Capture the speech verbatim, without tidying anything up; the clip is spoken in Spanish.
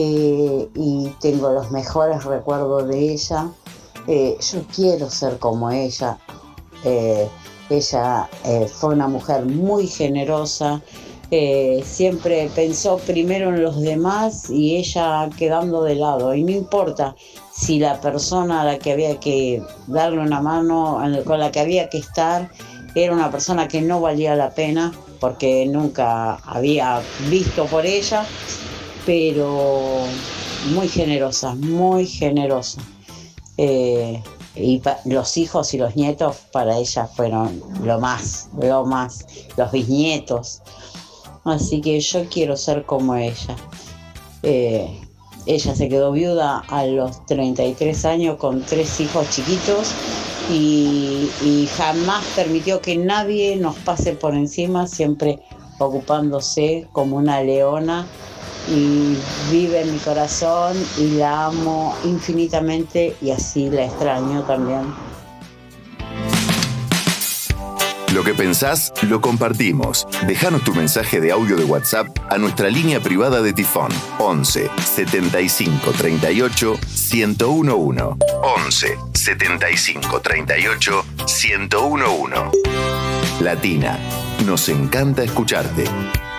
eh, y tengo los mejores recuerdos de ella. Eh, yo quiero ser como ella. Eh, ella eh, fue una mujer muy generosa, eh, siempre pensó primero en los demás y ella quedando de lado. Y no importa si la persona a la que había que darle una mano, con la que había que estar, era una persona que no valía la pena, porque nunca había visto por ella, pero muy generosa, muy generosa. Eh, y pa- los hijos y los nietos para ella fueron lo más, lo más, los bisnietos. Así que yo quiero ser como ella. Eh, ella se quedó viuda a los treinta y tres años con tres hijos chiquitos y, y jamás permitió que nadie nos pase por encima, siempre ocupándose como una leona, y vive en mi corazón y la amo infinitamente y así la extraño también. Lo que pensás, lo compartimos. Déjanos tu mensaje de audio de WhatsApp a nuestra línea privada de Tifón. once setenta y cinco treinta y ocho ciento uno. once setenta y cinco treinta y ocho ciento uno. Latina, nos encanta escucharte.